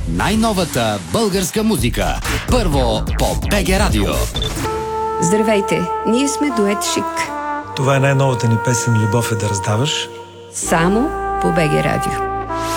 Най-новата българска музика. Първо по БГ Радио. Здравейте, ние сме дует Шик. Това е най-новата ни песен "Любов е да раздаваш". Само по БГ Радио.